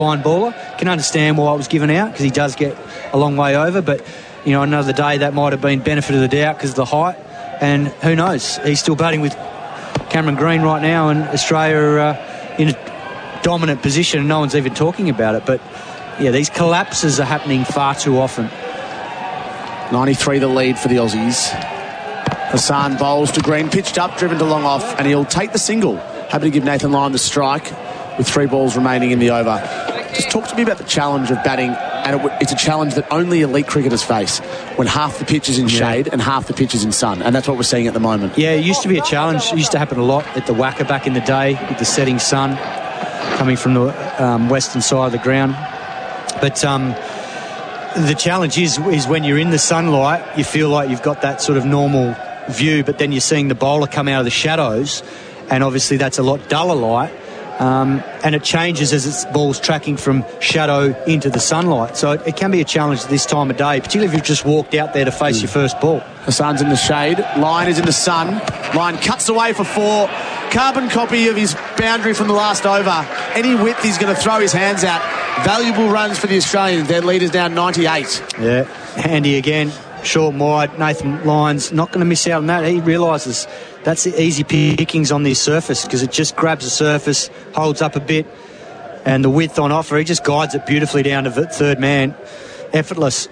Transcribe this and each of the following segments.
fine baller. Can understand why it was given out because he does get a long way over, but you know, another day that might have been benefit of the doubt because of the height, and who knows, he's still batting with Cameron Green right now, and Australia are in a dominant position and no one's even talking about it. But yeah, these collapses are happening far too often. 93 the lead for the Aussies. Hassan bowls to Green, pitched up, driven to long off, and he'll take the single. Happy to give Nathan Lyon the strike with 3 balls remaining in the over. Just talk to me about the challenge of batting, and it's a challenge that only elite cricketers face when half the pitch is in shade and half the pitch is in sun, and that's what we're seeing at the moment. Yeah, it used to be a challenge. It used to happen a lot at the WACA back in the day with the setting sun coming from the western side of the ground. But the challenge is when you're in the sunlight, you feel like you've got that sort of normal view, but then you're seeing the bowler come out of the shadows, and obviously that's a lot duller light. And it changes as its ball's tracking from shadow into the sunlight. So it can be a challenge this time of day, particularly if you've just walked out there to face your first ball. Hassan's in the shade. Lyon is in the sun. Lyon cuts away for 4. Carbon copy of his boundary from the last over. Any width, he's going to throw his hands out. Valuable runs for the Australians. Their lead is now 98. Yeah, handy again. Short and wide. Nathan Lyon's not going to miss out on that. He realises that's the easy pickings on this surface because it just grabs the surface, holds up a bit, and the width on offer, he just guides it beautifully down to third man. Effortless.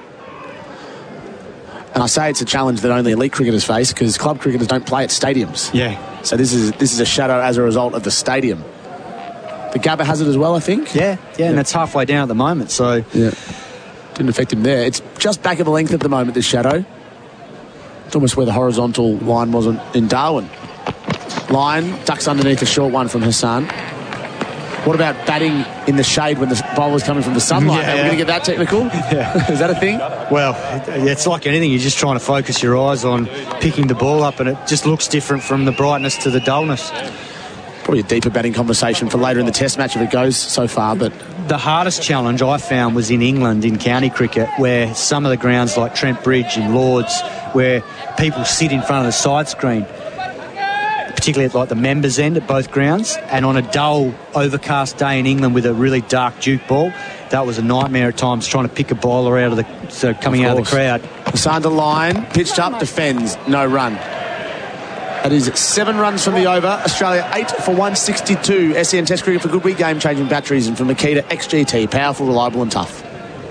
And I say it's a challenge that only elite cricketers face because club cricketers don't play at stadiums. Yeah. So this is a shadow as a result of the stadium. The Gabba has it as well, I think. Yeah, and it's halfway down at the moment, so... Yeah. Didn't affect him there. It's just back of the length at the moment, this shadow. It's almost where the horizontal line wasn't in Darwin. Lyon ducks underneath a short one from Hassan. What about batting in the shade when the bowler's coming from the sunlight? Are we going to get that technical? Yeah. Is that a thing? Well, it's like anything. You're just trying to focus your eyes on picking the ball up, and it just looks different from the brightness to the dullness. Probably a deeper batting conversation for later in the test match if it goes so far, but... The hardest challenge I found was in England in county cricket, where some of the grounds like Trent Bridge and Lords, where people sit in front of the side screen, particularly at like the members' end at both grounds, and on a dull, overcast day in England with a really dark duke ball, that was a nightmare at times trying to pick a bowler out of the coming out of the crowd. Hassan to Lyon, pitched up, defends, no run. That is 7 runs from the over. Australia 8 for 162. SEN Test Cricket for Good Week, game-changing batteries, and from Makita XGT, powerful, reliable and tough.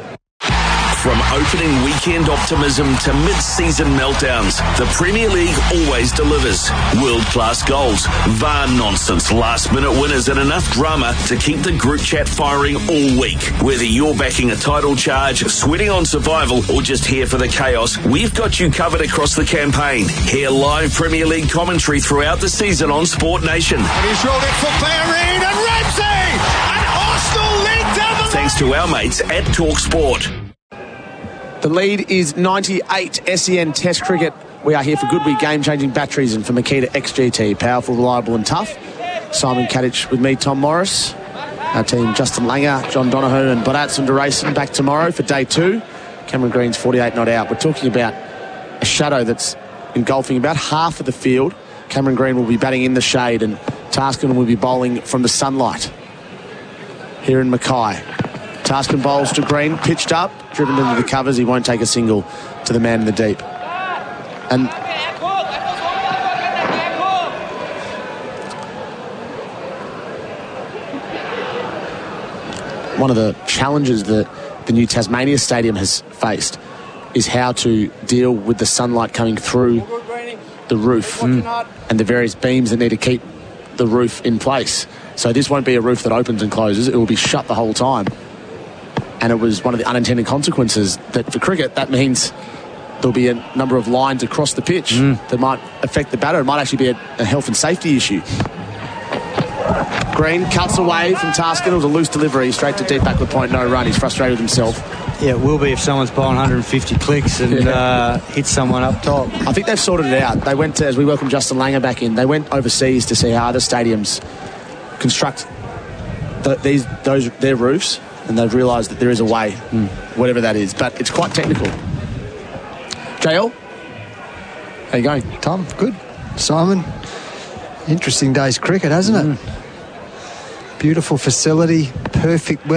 From opening weekend optimism to mid-season meltdowns, the Premier League always delivers. World-class goals, VAR nonsense, last-minute winners and enough drama to keep the group chat firing all week. Whether you're backing a title charge, sweating on survival or just here for the chaos, we've got you covered across the campaign. Hear live Premier League commentary throughout the season on Sport Nation. And he's rolled it for Bellerin and Ramsey! And Arsenal lead down the Thanks to our mates at TalkSport. The lead is 98. SEN Test Cricket. We are here for Good Week, game-changing batteries, and for Makita XGT, powerful, reliable and tough. Simon Kadich with me, Tom Morris. Our team, Justin Langer, John Donoghue and Bodat Sundaresan back tomorrow for day 2. Cameron Green's 48 not out. We're talking about a shadow that's engulfing about half of the field. Cameron Green will be batting in the shade and Taskin will be bowling from the sunlight here in Mackay. Taskin bowls to Green, pitched up, driven into the covers. He won't take a single to the man in the deep. And one of the challenges that the new Tasmania Stadium has faced is how to deal with the sunlight coming through the roof and the various beams that need to keep the roof in place. So this won't be a roof that opens and closes. It will be shut the whole time. And it was one of the unintended consequences that for cricket, that means there'll be a number of lines across the pitch that might affect the batter. It might actually be a health and safety issue. Green cuts away from Taskin. It was a loose delivery, straight to deep backward point, no run. He's frustrated with himself. Yeah, it will be if someone's bowling 150 clicks and hits someone up top. I think they've sorted it out. They went to, as we welcome Justin Langer back in, they went overseas to see how other stadiums construct their roofs, and they've realised that there is a way, whatever that is. But it's quite technical. JL, how you going? Tom, good. Simon, interesting day's cricket, hasn't it? beautiful facility, perfect weather.